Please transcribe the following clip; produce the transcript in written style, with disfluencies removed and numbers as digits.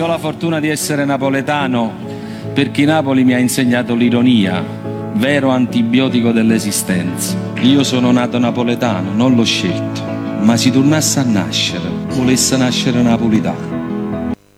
do la fortuna di essere napoletano perché Napoli mi ha insegnato l'ironia, vero antibiotico dell'esistenza. Io sono nato napoletano, non l'ho scelto, ma se tornasse a nascere, volesse nascere napolitano.